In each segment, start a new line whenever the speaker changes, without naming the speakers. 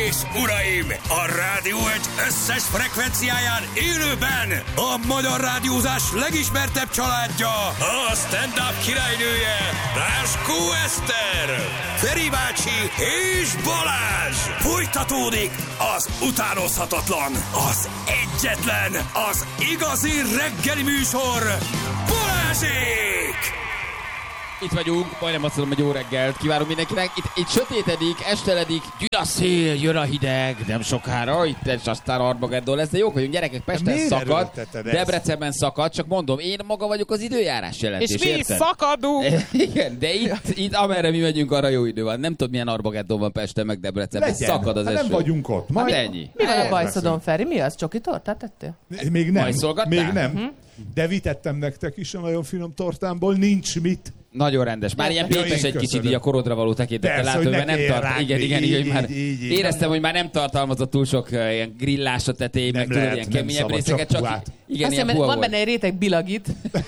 és uraim, a Rádió Egy összes frekvenciáján élőben a magyar rádiózás legismertebb családja, a stand-up királynője, Ráskó Eszter, Feri bácsi és Balázs. Folytatódik az utánozhatatlan, az egyetlen, az igazi reggeli műsor, Balázsék!
Itt vagyunk, majdnem azt mondom, hogy jó reggelt kívánunk mindenkinek. Itt sötétedik, esteledik, gyűl a szél, jön a hideg, nem sokára, itt és aztán Armageddon lesz, de jók vagyunk, gyerekek, Pesten szakad, Debrecenben szakad, csak mondom, én maga vagyok az időjárás jelentés,
és mi
érted?
szakadunk!
Igen, de itt amerre mi megyünk, arra jó idő van. Nem tudom, milyen Armageddon van Pesten, meg Debrecenben, szakad az eső.
Nem vagyunk ott.
Hát ennyi.
Mi van a bajszodon, Feri? Mi az? Csoki tortát tettél?
Még nem.
Majszolgattál?
Még nem. De vitettem nektek is a nagyon finom tortámból, nincs mit.
Nagyon rendes. Már ilyen pépes egy kicsit így a korodra való tekintettel látod, hogy nem tart. Igen, már éreztem, hogy már nem tartalmazott túl sok ilyen grillás a tetején, meg tudod, ilyen keményebb részeket, csak igen, ilyen
van benne egy réteg bilagit.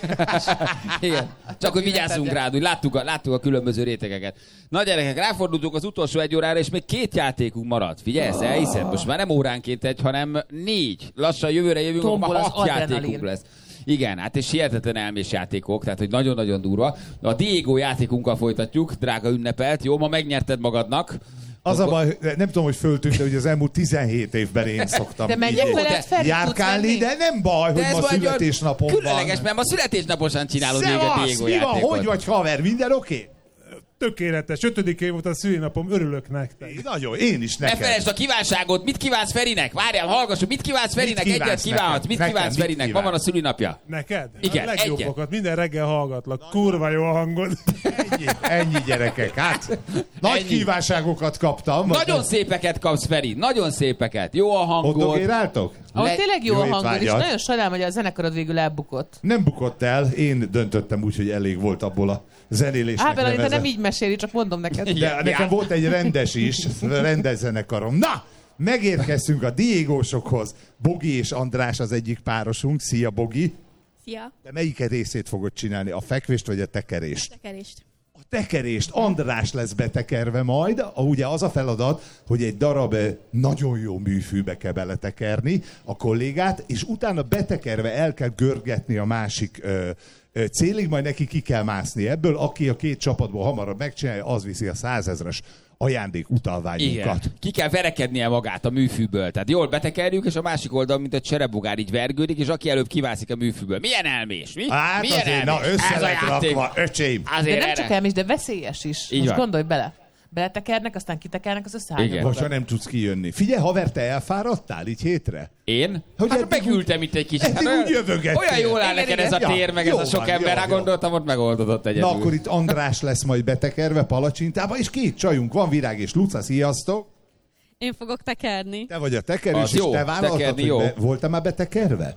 Igen. Csak hogy vigyázzunk rád, úgy láttuk a különböző rétegeket. Na gyerekek, ráfordultunk az utolsó egy órára, és még 2 játékunk maradt. Figyelsz, elhiszed? Most már nem óránként egy, hanem 4. Lassan jövőre jövünk, akkor már 6 játékunk lesz. Igen, hát és hihetetlen elmés játékok, tehát hogy nagyon-nagyon durva. A Diego játékunkkal folytatjuk, drága ünnepelt. Jó, ma megnyerted magadnak.
Az a baj, nem tudom, hogy föltűnt, de hogy az elmúlt 17 évben én szoktam
de megyek veled, Feri,
járkálni, de nem baj, hogy ma születésnapom van.
Különleges, mert ma születésnaposan csinálod még a Diego
mi
játékot.
van, hogy vagy haver, minden oké?
Tökéletes. 5. év volt a szülinapom, örülök nektek.
Nagyon, én is neked.
Ne felejtsd a kívánságot, mit kívánsz Ferinek? Várjál, hallgassuk, mit kívánsz Ferinek? Egyet kívánhatsz, mit kívánsz Ferinek? Ma van a szülinapja.
Neked?
Igen,
a legjobbakat, minden reggel hallgatlak. Kurva jó a hangod.
Ennyi gyerekek, hát nagy kívánságokat kaptam.
Nagyon szépeket kapsz, Feri, nagyon szépeket. Jó a hangod.
Boldogéráltok?
Ahogy tényleg jó a hangod, és nagyon sajnálom, hogy a zenekarod végül elbukott.
Nem bukott el, én döntöttem úgy, hogy elég volt abból a zenélésnek
nevezett. Nem így meséli, csak mondom neked.
De nekem volt egy rendes is, rendes zenekarom. Na, megérkeztünk a Diegósokhoz. Bogi és András az egyik párosunk. Szia, Bogi.
Szia.
De melyiket részét fogod csinálni? A fekvést vagy a tekerést?
A tekerést.
A tekerést. András lesz betekerve majd. Ugye az a feladat, hogy egy darab nagyon jó műfűbe kell beletekerni a kollégát, és utána betekerve el kell görgetni a másik célig, majd neki ki kell mászni ebből. Aki a 2 csapatból hamarabb megcsinálja, az viszi a 100 000-es ajándék utalványunkat.
Igen. Ki kell verekednie magát a műfűből. Tehát jól betekerjük, és a másik oldal, mint egy cserebogár, így vergődik, és aki előbb kivászik a műfűből. Milyen elmés? Mi?
Hát
milyen
azért,
elmés?
na össze lett rakva, öcsém.
De nem csak elmés, de veszélyes is.
Így
most
van.
Gondolj bele. Beletekernek, aztán kitekernek az összehányadókat.
Most már nem tudsz kijönni. Figyelj, haver, te elfáradtál így hétre?
Én?
Hogy
hát
eddig
megültem itt egy kicsit.
eddig úgy jövögettél.
Olyan jól áll neked ez a tér, meg ez a sok ember, rá gondoltam, ott megoldodott egyedül.
Na akkor itt András lesz majd betekerve palacsintába, és 2 csajunk van, Virág és Luca, sziasztok!
Én fogok tekerni.
Te vagy a tekerős,
Az
és
jó,
te vállaltad,
tekerni jó.
hogy voltál már betekerve?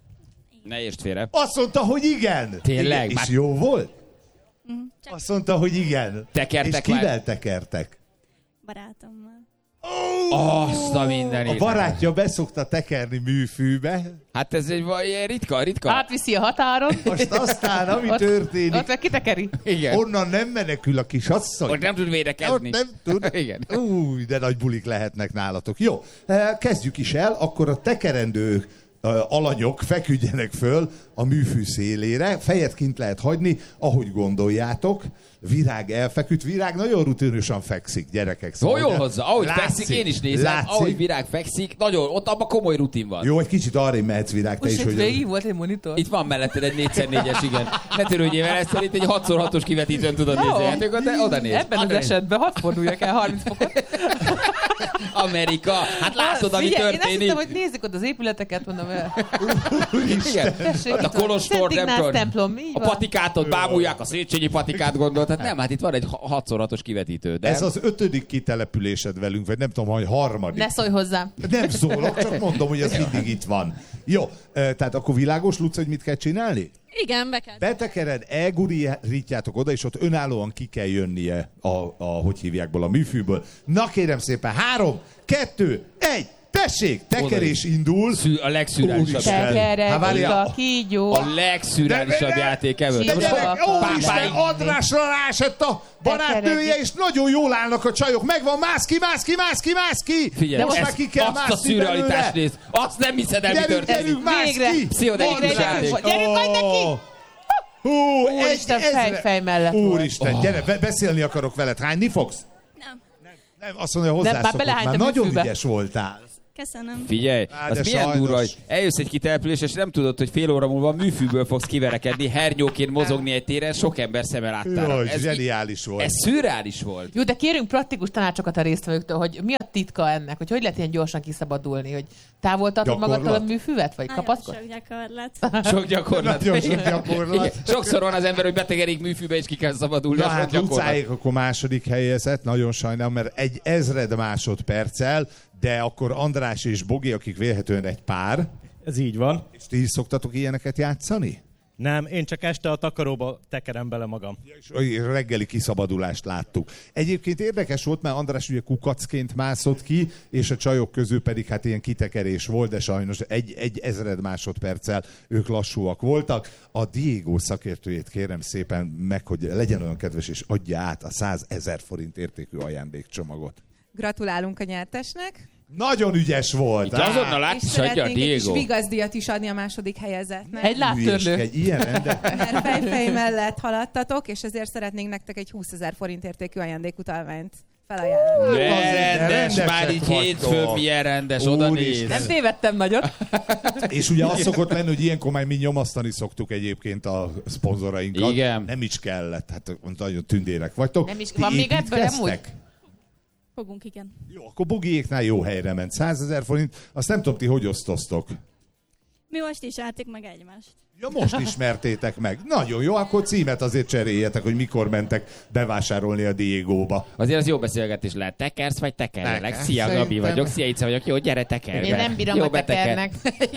Ne értsd félre.
Azt mondta, hogy igen!
Tényleg?
Igen.
Már-
És jó volt? Azt mondta, hogy igen.
Tekertek
és
már?
kivel tekertek?
Barátommal.
Azt a mindenit.
A barátja beszokta tekerni műfűbe,
Hát ez egy ilyen ritka.
Átviszi a határon.
most aztán, ami történik,
Ott meg kitekeri.
Igen.
onnan nem menekül a kis asszony.
Ott nem tud védekezni.
Ott nem tud.
Igen.
Új, de nagy bulik lehetnek nálatok. Jó, kezdjük is el, akkor a tekerendő alanyok feküdjenek föl a műfű szélére, fejet kint lehet hagyni, ahogy gondoljátok. Virág elfeküdt, Virág nagyon rutinősen fekszik, gyerekek.
Szóval jól hozzá, ahogy
látszik,
fekszik, én is nézem,
látszik.
ahogy Virág fekszik, nagyon, ott abban komoly rutin van.
Jó, egy kicsit arrébb mehetsz, Virág, te
Most
is,
itt
hogy...
végig volt egy monitor.
Itt van melletted egy 4x4-es, igen. Ne törődjél vele, ezt szerint egy 6x6-os kivetítőn tudod nézni a játékot, de oda néz.
Ebben az esetben hadd forduljak el 30 fokot.
Amerika, hát látod, ami
Figyelj, én azt
történik.
hittem, hogy nézzük ott az épületeket, mondom el.
Igen.
Tessék,
Ott a
itt van.
Kolostor,
Szent
nem
Ignác
tudom.
templom, így
A
van.
patikát ott bámulják, a Széchenyi patikát gondolt. Hát nem, hát itt van egy 6x6-os kivetítő. De
Ez az 5. kitelepülésed velünk, vagy nem tudom, hogy 3.
Ne szólj hozzám.
Nem szólok, csak mondom, hogy ez mindig itt van. Jó, tehát akkor világos, Luca, hogy mit kell csinálni?
Igen, be kell.
Betekered, elgurítjátok oda, és ott önállóan ki kell jönnie hogy hívjákból, a műfűből. Na kérem szépen, 3, 2, 1, Tessék, tekerés indul.
A legszürreálisabb.
Tekeredik a kígyó.
A legszürreálisabb játék ever.
De gyerek, Isten, Andrásra ráesett a barátnője, és nagyon jól állnak a csajok. Megvan, mász ki!
Figyelj,
most már ki kell
azt a
mászni
szürrealitást
belőle.
nézd. Azt nem hiszed el, mi történik.
Gyerünk, mász ki!
Pszichodelikus játék.
Gyerünk majd neki! Úristen, fej mellett
Úristen, gyere, beszélni akarok veled. Hányni fogsz? Nem, azt mondja, hozzászokott. Már nagyon ügyes voltál.
Köszönöm.
Figyelj,
de
az milyen
sajnos.
durva, hogy eljössz egy kitelepülés, és nem tudod, hogy fél óra múlva műfűből fogsz kiverekedni, hernyóként mozogni egy téren, sok ember szeme láttára.
Jaj, zseniális volt.
Ez szürreális volt.
Jó, de kérünk praktikus tanácsokat a résztvevőktől, hogy mi a titka ennek, hogy lehet ilyen gyorsan kiszabadulni, hogy távol tartod magadtól a műfüvet, vagy kapaszkod?
Nagyon sok gyakorlat.
Sok gyakorlat.
Nagyon sok gyakorlat.
Igen, sokszor van az ember, hogy betegerik műfűbe, és ki kell szabadulni.
Na hát Lucáék akkor második helyezett, nagyon sajnálom, mert 1000 másodperccel, de akkor András és Bogi, akik vélhetően egy pár.
Ez így van.
És ti is szoktatok ilyeneket játszani?
Nem, én csak este a takaróba tekerem bele magam.
És reggeli kiszabadulást láttuk. Egyébként érdekes volt, mert András ugye kukacként mászott ki, és a csajok közül pedig hát ilyen kitekerés volt, de sajnos 1000 másodperccel ők lassúak voltak. A Diego szakértőjét kérem szépen meg, hogy legyen olyan kedves, és adja át a 100 000 forint értékű ajándékcsomagot.
Gratulálunk a nyertesnek.
Nagyon ügyes volt.
Itt azonnal át is adja a Diego.
És vigazdíjat is adni a második helyezettnek.
Egy láttörlő.
Egy ilyen rendet.
Mert fejfej mellett haladtatok, és ezért szeretnénk nektek egy 20 000 forint értékű ajándékutalványt felajánlani.
Rendes, már így hétfőn milyen rendes, oda néz.
Nem tévedtem nagyot.
És ugye az szokott lenni, hogy ilyenkor már mi nyomasztani szoktuk egyébként a szponzorainkat.
Igen.
Nem is kellett, hát nagyon tündérek vagytok.
Nem is,
Ti
van még ebből
építkeztek?
amúgy?
Fogunk, igen.
Jó, akkor Bogiéknál jó helyre ment. 100 000 forint. Azt nem tudom, ti hogy osztoztok.
Mi most is álltuk meg egymást.
Ja, most ismertétek meg. Nagyon jó, akkor címet azért cseréljetek, hogy mikor mentek bevásárolni a Diegóba.
Azért az jó beszélgetés lehet. Tekersz vagy tekerjelek?
Tekersz,
Szia, Gabi
szerintem.
vagyok. Szia, Ica vagyok. Jó, gyere, tekerj.
Én nem bírom
jó,
a tekernek.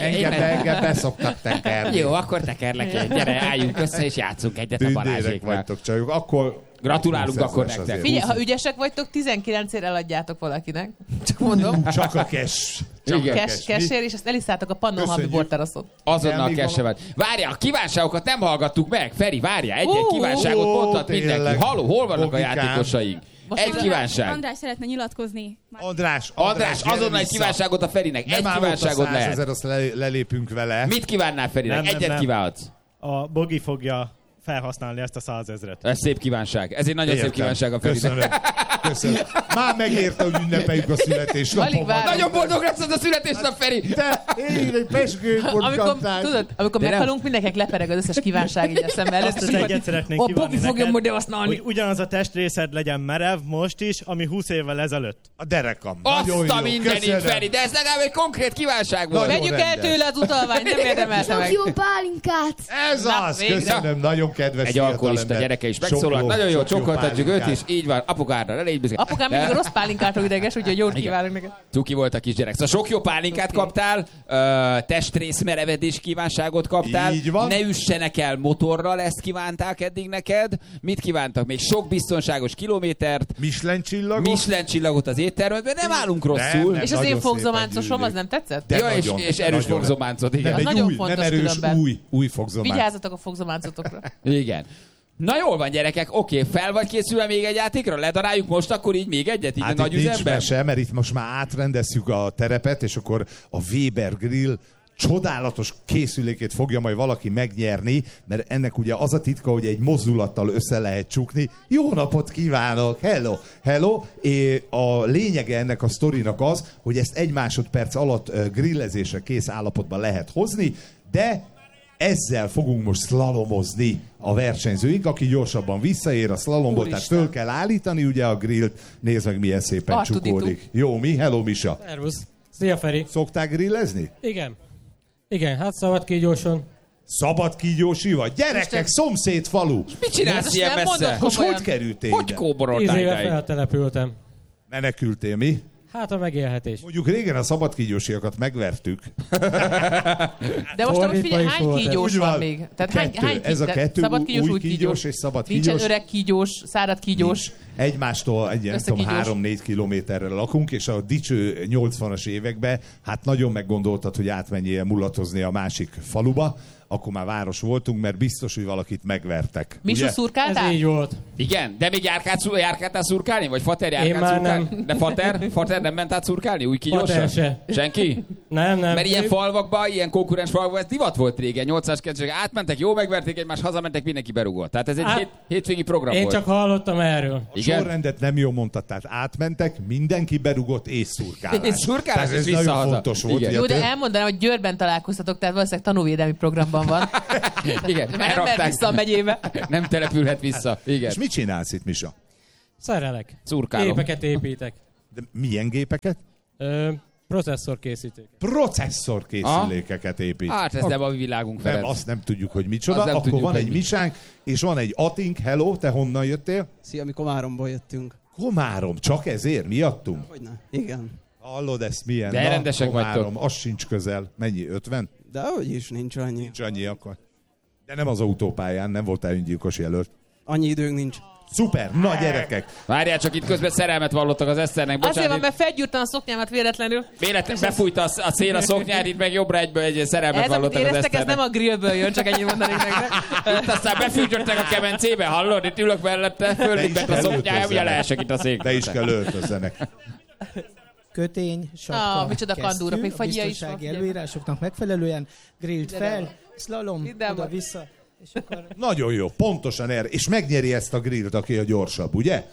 Engem beszoktak tekerni.
Jó, akkor tekerlek én. Gyere, álljunk össze, és játszunk egyet a
Tündérek
Balázséknál.
vagytok csajok. Akkor
Gratulálunk
20
akkor
000-es
nektek.
azért.
Figyelj, ha ügyesek vagytok, 19-ért eladjátok valakinek. Csak mondom.
Csak a cash. Csak
Igen.
a cash.
Kessér, és ezt eliszálltok a Pannonhalmi
Köszönjük.
borteraszon.
Azonnal
Még
kesevet. Várjál, a kívánságokat nem hallgattuk meg. Feri, várjál, egy kívánságot mondhat
tényleg.
mindenki. Halló, hol vannak
Bogikám.
a játékosaink? Egy kívánság.
András szeretne nyilatkozni.
András,
András,
gyere
azonnal egy
vissza.
kívánságot a Ferinek. Egy
Nem áll ott a
kívánságot
100
lehet.
000, azt lelépünk vele.
Mit kívánnál Ferinek?
Nem,
Egyet
nem.
kívánhatsz.
A Bogi fogja felhasználni ezt a 100 000-et.
Ez szép kívánság. Ez egy nagyon szép
Értem.
kívánság a Ferinek.
Köszönöm. Már megérte, hogy ünnepeljük a
Alig
születésnapomat.
várom.
Nagyon boldog lesz az a születésnap, Feri!
De én egy peskőkort
Amikor,
kaptál.
tudod, amikor
De nem.
meghalunk, mindenkinek lepereg az összes kívánság így eszembe előtt.
Azt az egyet szeretnénk
A
kívánni
Bogi fogja
neked,
majd használni.
hogy ugyanaz a testrészed legyen merev most is, ami 20 évvel ezelőtt.
A derekam.
Azt
Nagyon
a
jó.
mindenit,
Köszönöm.
Feri, de ez legalább egy konkrét kívánság volt.
Nagyon
Vegyük el
rendes.
tőle az utalványt, nem érdemelte meg.
Jó pálinkát!
Ez
Na,
az.
végre.
Köszönöm. Nagyon kedves
Egy
fiatalember.
alkoholista gyereke is
Sok
megszólalt. Nagyon jó,
sok
csókoltatjuk őt
pálinkát.
is. Így van, apukára, ne légy büszke.
Apukám mindig a rossz pálinkától ideges, úgyhogy jót kívánok neked.
Cuki volt a kisgyerek. Szóval sok jó pálinkát kaptál, testrészmerevedés kívánságot kaptál.
Így van.
Ne üssenek el motorral, ezt kívánták eddig neked. Mit kívántak? Még sok biztonságos kilométert,
Michelin csillagot.
Michelin csillagot az éttermedben, nem állunk rosszul.
Nem.
És az
Nagyon
én
szépen
fogzománcosom,
gyűlölik.
az nem tetszett?
De
Ja,
nagyon,
és erős
nagyon.
fogzománcot, igen.
Nem, egy
nagyon
új,
fontos
nem erős,
különben.
új fogzománc.
Vigyázzatok a fogzománcotokra.
Igen. Na jól van, gyerekek, oké, fel vagy készülve még egy játékra? Ledaráljuk most akkor így még egyet, így
Hát
a nagy
itt nincs
üzemben?
mese, mert itt most már átrendezzük a terepet, és akkor a Weber Grill csodálatos készülékét fogja majd valaki megnyerni, mert ennek ugye az a titka, hogy egy mozdulattal össze lehet csukni. Jó napot kívánok! Hello! Hello! A lényege ennek a sztorinak az, hogy ezt 1 másodperc alatt grillezésre kész állapotban lehet hozni, de ezzel fogunk most szlalomozni a versenyzőink, aki gyorsabban visszaér a szlalomból, tehát föl kell állítani ugye a grillt, nézd meg milyen szépen
Artuditu.
csukódik. Jó, mi? Hello, Misa.
Szervusz. Szia, Feri.
Szokták grillezni?
Igen. Igen, hát szabad kígyóson.
Szabad kígyósi vagy? Gyerekek, szomszéd falu!
Mit csinálsz
Most
ilyen
nem
messze?
mondod
Most
komolyan.
hogy kerültél
Hogy
ide?
10
kóboroltál
éve
ideig?
feltelepültem.
Menekültél, mi?
Hát a megélhetés.
Mondjuk régen a szabadkígyósiakat megvertük.
De most nem figyelj, hány kígyós van még?
Tehát hány
ez
a kettő,
szabadkígyós,
új kígyós és szabad
Nincsen
kígyós.
öreg kígyós, szárad kígyós.
Egymástól egy ilyen 3-4 kilométerre lakunk, és a dicső 80-as években hát nagyon meggondoltad, hogy átmenjél mulatozni a másik faluba, akkor már város voltunk, mert biztos, hogy valakit megvertek.
Misú szurkáltál?
Ez így volt.
Igen, de még járkáltál szurkálni? Vagy Fater járkált szurkálni? Nem. De Fater nem ment át szurkálni? Új kígyósan?
Fater se.
Senki?
Nem.
Mert ilyen falvakban, ilyen konkurens falvakban ez divat volt régen, 800-900, átmentek, jó megverték egymást, hazamentek, mindenki berúgott. Tehát ez egy hétvégi program
Én
volt.
csak hallottam erről.
A sorrendet nem jól mondtad, tehát átmentek, mindenki berugott és szurkálás.
És szurkálás,
tehát ez
és
nagyon
visszahaza.
fontos volt.
Jó, de elmondanám, hogy Győrben találkoztatok, tehát valószínűleg tanúvédelmi programban van.
Igen,
Már nem mehet vissza a megyébe.
Nem települhet vissza. Igen.
És mit csinálsz itt, Misa?
Szerelek.
Szurkálom.
Gépeket építek.
De milyen gépeket?
Processzorkészítőket.
Processzorkészülékeket épít.
Hát ez nem a mi világunk, Ferenc.
Nem, azt nem tudjuk, hogy micsoda.
Nem
Akkor
tudjuk,
van
hogy
egy
mi.
Misánk, és van egy Atink. Hello, te honnan jöttél?
Szia, mi Komáromból jöttünk.
Komárom, csak ezért? Miattunk?
Hogyne? Igen.
Hallod, ezt milyen?
De rendesek
Komárom,
vagytok.
az sincs közel. Mennyi, 50?
De hogy is, nincs annyi.
Nincs annyi akkor. De nem az autópályán, nem voltál öngyilkos jelölt.
Annyi időnk nincs.
Szuper, na gyerekek!
Várjál, csak itt közben szerelmet vallottak az Eszternek.
Azért van,
Bocsánat,
mert felgyúrtam a szoknyámat véletlenül.
véletlen befújta a szél a szoknyát, itt meg jobbra egyből egy szerelmet
Ez, amit
vallottak az
éreztek, ez
Eszternek.
nem a grillből jön, csak ennyit mondanék nektek.
Itt aztán befűtöttek a kemencébe, hallod? Itt ülök mellette, föllépett a szoknyája, ugye leesek itt a székbe.
De is kell öltözzenek.
Kötény, sapka,
micsoda kandúra, még fagyja is van.
biztonsági előírásoknak megfelelően, grillt fel, slalom, oda-vissza. És akkor...
Nagyon jó, pontosan erre. És megnyeri ezt a grillt, aki a gyorsabb, ugye?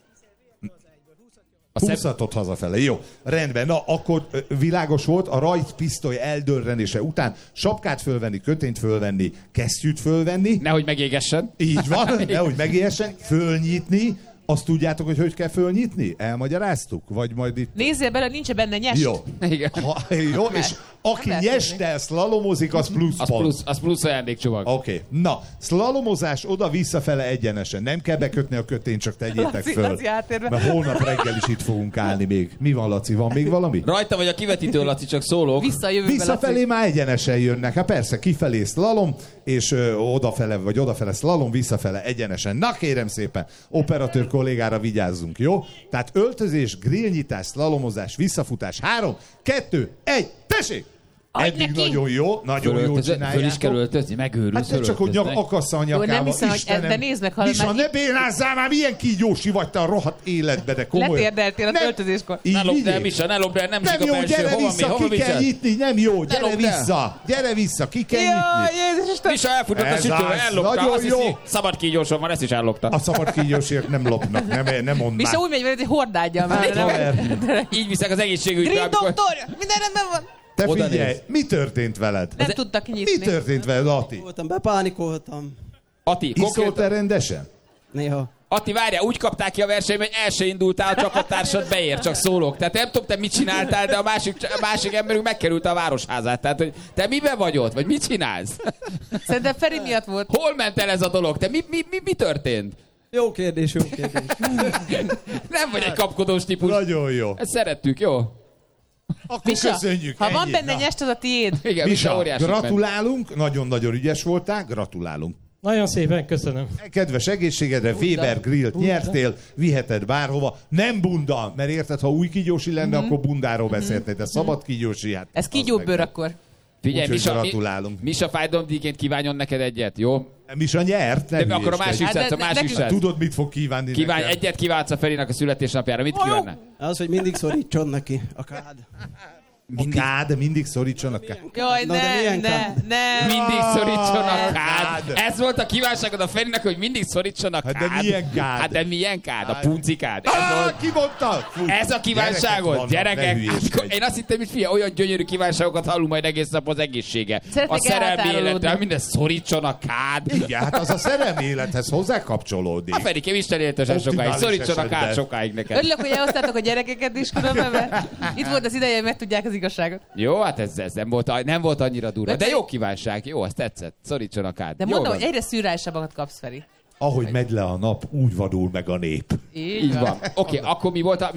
20-at hazafele. Jó, rendben. Na, akkor világos volt, a rajtpisztoly eldörrenése után sapkát fölvenni, kötényt fölvenni, kesztyűt fölvenni.
Nehogy megégessen.
Így van, nehogy megégessen, fölnyitni. Azt tudjátok, hogy kell fölnyitni? Elmagyaráztuk? Vagy majd itt...
Nézzél bele, nincs benne nyest.
Jó.
Igen.
Jó, és aki nyestel, szlalomozik, az plusz pont.
Az plusz ajándékcsomag.
Oké. Na, szlalomozás oda-visszafele egyenesen. Nem kell bekötni a kötényt, csak tegyétek föl.
Laci háttérben.
Mert holnap reggel is itt fogunk állni még. Mi van, Laci? Van még valami?
Rajta vagy a kivetítő, Laci, csak szólok.
Visszafelé már egyenesen jönnek. Hát persze, kifelé szlalom, és odafele szlalom, visszafele egyenesen. Na kérem szépen, operatőr kollégára vigyázzunk, jó? Tehát öltözés, grillnyitás, szlalomozás, visszafutás. 3, 2, 1, tessék! Eddig nagyon jó, nagyon jól csináljátok.
Föl is kell öltözni, megőrülsz.
Hát csak, hogy akassza a nyakába.
Nem hiszem,
Istenem.
de nézd meg, ha
Misa,
már
ne bénázzál már, milyen kígyósi vagy te a rohadt életbe, de komolyan.
letérdeltél az öltözéskor.
Ne lopd el, Misa, ne lopd el, nem
Nem
zsig a
jó,
belső.
gyere vissza, ki kell nyitni, nem jó, gyere vissza, ki kell nyitni.
Jézus Isten!
Misa elfutott a sütővel, ellopta.
nagyon
Azt
jó.
hiszi, szabad kígyóson van, ezt is ellopta.
A szabad kígyósiak nem lopnak, nem mondd
Misa
már.
úgy megy vele, hogy hordádja már.
Így viszek az egészségügybe.
Grill doktor! Minden rendben van!
Te
Oda
figyelj,
néz.
mi történt veled?
Nem tudtak kinyitni.
Mi történt veled, Ati?
Voltam, bepánikoltam.
Ati,
Iszol
konkrétan...
te rendesen?
Néha.
Ati, várjál, úgy kapták ki a versenyt, hogy el se indultál, a csapattársad beér, csak szólok. Tehát nem tudom, te mit csináltál, de a másik emberünk megkerült a városházát. Tehát, hogy te miben vagy ott, vagy mit csinálsz?
Szerintem Feri miatt volt.
Hol ment el ez a dolog? Te mi történt?
Jó kérdés.
Nem vagy egy kapkodós típus.
Nagyon jó.
Ezt szerettük, jó?
Akkor
Misa,
köszönjük.
ha van
ennyi.
benne
Na.
nyest, az a tiéd.
Igen,
Misa,
óriási
gratulálunk, nagyon-nagyon ügyes voltál, gratulálunk.
Nagyon szépen köszönöm.
Kedves egészségedre, Weber grillt nyertél, viheted bárhova. Nem bunda, mert érted, ha új kígyósi lenne, akkor bundáról beszéltél, de szabad kígyósi, hát...
Ez kígyóbőr akkor.
Figyelj,
Úgyhogy
Misa,
gratulálunk.
Misa fájdalomdíjként kívánjon neked egyet, jó?
Misa nyert, nem
De akkor a
hülyeskedj.
másik a másik srác.
Tudod, mit fog kívánni
Kívánj,
nekem?
egyet kívánsz a Ferinek a születésnapjára. Mit kívánnál?
Az, hogy mindig szorítson neki a kád.
A kád, mindig szorítson a kád.
Jaj,
Na, de milyen kád?
ne.
Mindig szorítson a
kád.
kád. Ez volt a kívánságod a Ferinek, hogy mindig szorítson a kád.
Hát de milyen kád?
Hát de milyen kád? A puncikád. Ez volt.
Ki mondta? Fú,
Ez a kívánságod,
vannak,
gyerekek.
ne hülyéskedj.
Én azt hittem, hogy fia, olyan gyönyörű kívánságokat hallunk majd egész nap az egészsége.
Szeretnék
A szerelmi
elhatárolódni.
életre, minden szorítson a kád.
Igen, hát az a szerelmi élethez hozzá kapcsolódik.
A Ferikém Isten éltesen sokáig.
Optimális
Szorítson a kád
esetben.
sokáig neked.
Örülök, hogy elhoztátok a gyerekeket is különben, mert itt volt az ideje, hogy megtudják az igazságot.
Jó, hát ez nem volt annyira durva. De jó kívánság, jó, azt tetszett. Szorítson a kád.
De
Jó
mondom,
van.
hogy egyre szürreálisabbakat kapsz, Feri.
Ahogy megy le a nap, úgy vadul meg a nép.
Így van. Oké, akkor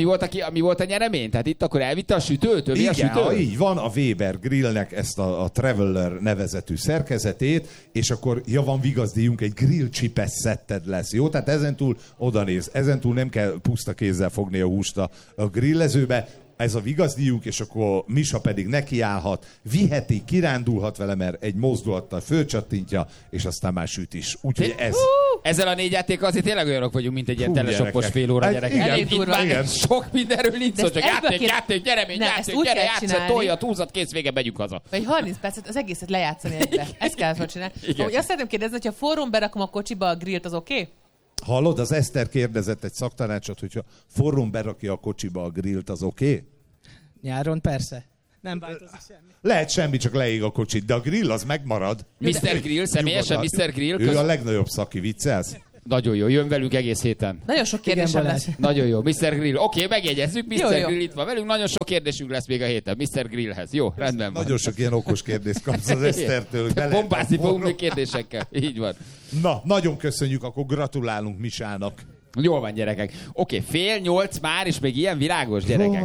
mi volt a nyeremény? Tehát itt akkor elvitte a sütőt?
Igen, így van, a Weber Grillnek ezt a Traveler nevezetű szerkezetét, és akkor van vigazdíjunk, egy grill csipes szetted lesz, jó? Tehát ezentúl odanéz, ezentúl nem kell puszta kézzel fogni a húst a grillezőbe, ez a vigazdíjunk, és akkor Misa pedig nekiállhat, viheti, kirándulhat vele, mert egy mozdulattal fölcsattintja, és aztán már süt is. Úgyhogy ez...
Ezzel a 4 játékkal azért tényleg olyanok vagyunk, mint egy ilyen telesoppos fél óra, gyerekek.
Igen,
itt már sok mindenről nincs szó, csak játék, nyeremény, gyere, játszat, toljat, húzat, kész, vége, megyünk haza.
Vagy 30 percet az egészet lejátszani egybe. Ezt kell csinálni. Úgy azt szeretném kérdezni, hogyha forrón berakom a kocsiba a grillt, az oké?
Hallod, az Eszter kérdezett egy szaktanácsot, hogyha forrón berakja a kocsiba a grillt, az oké?
Nyáron persze. Nem változik semmi.
Lehet semmi, csak leég a kocsit, de a grill az megmarad.
Mr. Grill, személyesen Mr. Grill.
Ő a legnagyobb szaki, viccelsz?
Nagyon jó, jön velünk egész héten.
Nagyon sok kérdésem lesz.
Nagyon jó, Mr. Grill. Oké, megjegyezzük, Mr. Grill itt van velünk, nagyon sok kérdésünk lesz még a héten, Mr. Grillhez. Jó, rendben van.
Nagyon sok ilyen okos kérdést kapsz az Esztertől.
Bombázni fogunk még kérdésekkel. Így van.
Na, nagyon köszönjük, akkor gratulálunk Misának.
Jól van, gyerekek. Oké, 7:30 már, és még ilyen világos, gyerekek.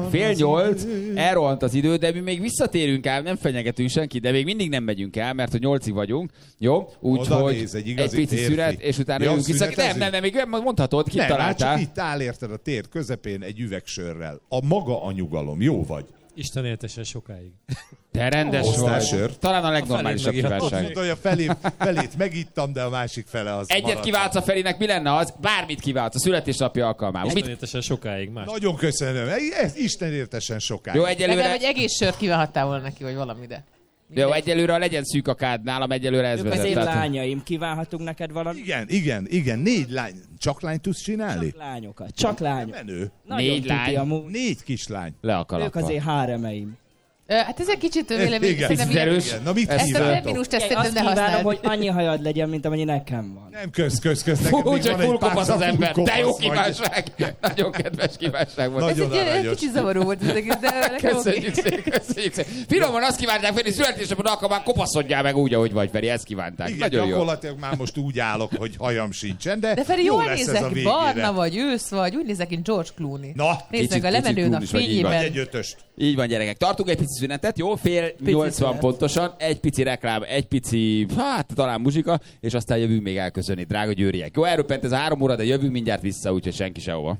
7:30, elrohant az idő, de mi még visszatérünk el, nem fenyegetünk senkit, de még mindig nem megyünk el, mert hogy 8-ig vagyunk. Jó? Úgyhogy egy pici szünet, és utána jövünk vissza. Nem, még mondhatod, kitaláltál.
Csak itt áll érted a tér közepén egy üvegsörrel. A maga a nyugalom. Jó vagy?
Isten éltesen sokáig.
Te rendes vagy. Talán a legnormálisabb kívánság.
Tudod, hogy a felét megittam, de a másik fele az
egyet kívánsz a Ferinek, mi lenne az? Bármit kívánsz a születésnapja alkalmával.
Isten éltesen sokáig. Más.
Nagyon köszönöm. Ez Isten éltesen sokáig.
Jó, egyelőre...
Legalább egy egész sört kívánhattál volna neki, vagy valami, de...
Jó, egyelőre legyen szűk a kád, nálam egyelőre ez vezet.
Az én lányaim, kívánhatunk neked valami?
Igen, 4 lány. Csak lányt tudsz csinálni?
Csak lányokat, csak lány.
Menő.
4 lány.
4 kislány.
Le a kalappal.
Ők azért háremeim.
Hát ez egy kicsit vélemény.
Erős.
Na mit
ezt a terminust ezt
azt kívánom, hogy annyi hajad legyen, mint amennyi nekem van.
Nem kösz.
Úgyhogy fullkopasz az ember. De jó kívánság. Nagyon kedves kívánság volt.
Ez egy kicsit zavaró volt az egész, de
köszönjük szépen. Finoman azt kívánták, Feri, születésnapod alkalmán kopaszodjál meg úgy, ahogy vagy, Feri, ezt kívánták.
Igen,
nagyon jó.
Gyakorlatilag már most úgy állok, hogy hajam sincsen, de
Feri,
jó
jól
lesz
nézek
ez a végére.
Barna vagy, ősz vagy, úgy nézek, mint George Clooney.
Na,
nézd meg a lemenőn a fényében.
Egy ötöst.
Így van, gyerekek. Tartunk egy pici szünetet, jó? 7:80 pontosan, egy pici reklám, egy pici, talán muzsika, és aztán jövünk még elköszönni, drága győriek. Jó, elröppent ez a 3 óra, de jövünk mindjárt vissza, úgyhogy senki sehova.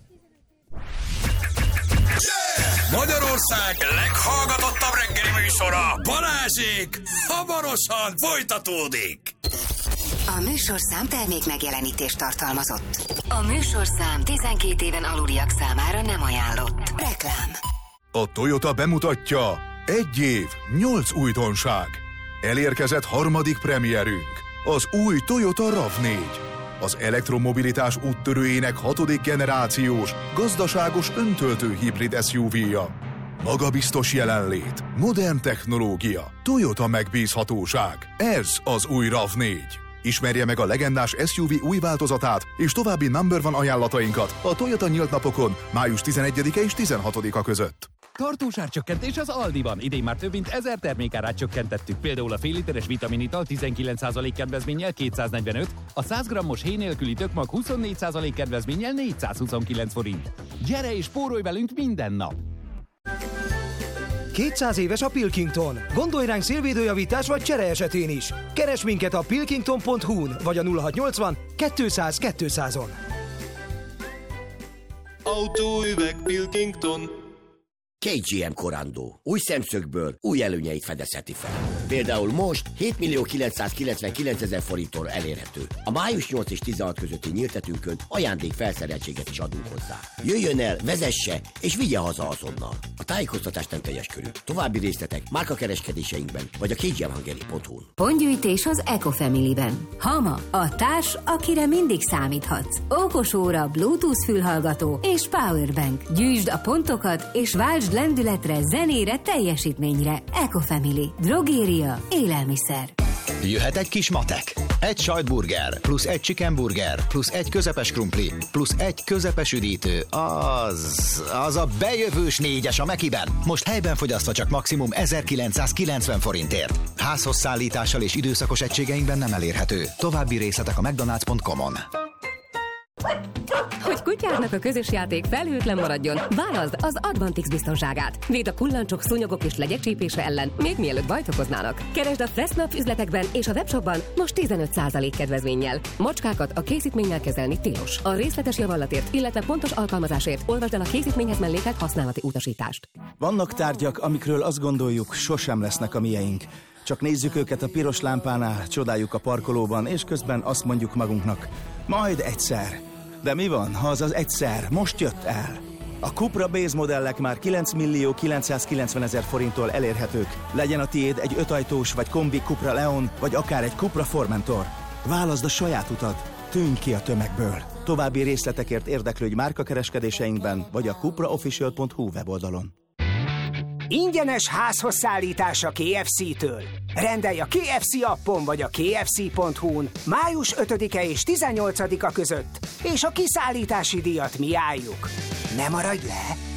Magyarország leghallgatottabb reggeli műsora, Balázsék, hamarosan folytatódik.
A műsorszám termék megjelenítést tartalmazott. A műsorszám 12 éven aluliak számára nem ajánlott. Reklám.
A Toyota bemutatja 1 év, 8 újdonság. Elérkezett harmadik premierünk, az új Toyota RAV4. Az elektromobilitás úttörőjének 6. generációs, gazdaságos öntöltő hibrid SUV-ja. Magabiztos jelenlét, modern technológia, Toyota megbízhatóság. Ez az új RAV4. Ismerje meg a legendás SUV új változatát és további number one ajánlatainkat a Toyota nyílt napokon május 11-e és 16-a között.
Tartós árcsökkentés az Aldiban. Idén már több mint 1000 termékárát csökkentettük. Például a fél literes vitaminital 19% kedvezménnyel 245, a 100 g-os héj nélküli tökmag 24% kedvezménnyel 429 forint. Gyere és spórolj velünk minden nap!
200 éves a Pilkington. Gondolj ránk szélvédőjavítás vagy csere esetén is. Keresd minket a pilkington.hu-n vagy a 0680 200 200-on.
Autóüveg Pilkington.
KGM Korandó. Új szemszögből új előnyeit fedezheti fel. Például most 7.999.000 forinttól elérhető. A május 8 és 16 közötti nyíltetünkön ajándék felszereltséget is adunk hozzá. Jöjjön el, vezesse és vigye haza azonnal. A tájékoztatás nem teljes körű. További részletek márkakereskedéseinkben vagy a kgmhungary.hu-n.
Pontgyűjtés az Ecofamily-ben. Hama, a társ, akire mindig számíthatsz. Okos óra, Bluetooth fülhallgató és powerbank. Gyűjtsd a pontokat és váltsd lendületre, zenére, teljesítményre. Ecofamily. Drogéria. Élelmiszer.
Jöhet egy kis matek. Egy sajtburger, plusz egy chickenburger, plusz egy közepes krumpli, plusz egy közepes üdítő. Az a bejövős 4-es a Mekiben. Most helyben fogyasztva csak maximum 1990 forintért. Házhoz szállítással és időszakos egységeinkben nem elérhető. További részletek a mcdonalds.com-on.
Hogy kutyádnak a közös játék felhőtlen maradjon, válaszd az Advantix biztonságát. Véd a kullancsok, szúnyogok és legyek csípése ellen, még mielőtt bajt okoznának. Keresd a Fressnapf üzletekben és a webshopban most 15% kedvezménnyel. Macskákat a készítménnyel kezelni tilos. A részletes javallatért, illetve pontos alkalmazásért olvasd el a készítményhez mellékelt használati utasítást.
Vannak tárgyak, amikről azt gondoljuk, sosem lesznek a mieink. Csak nézzük őket a piros lámpánál, csodáljuk a parkolóban, és közben azt mondjuk magunknak, majd egyszer. De mi van, ha az az egyszer most jött el? A Cupra Base modellek már 9.990.000 forinttól elérhetők. Legyen a tiéd egy 5 ajtós vagy kombi Cupra Leon, vagy akár egy Cupra Formentor. Válaszd a saját utat, tűnj ki a tömegből. További részletekért érdeklődj márkakereskedéseinkben, vagy a cupraofficial.hu weboldalon.
Ingyenes házhoz szállítás a KFC-től. Rendelj a KFC appon vagy a kfc.hu-n május 5-e és 18-a között, és a kiszállítási díjat mi álljuk. Ne maradj le!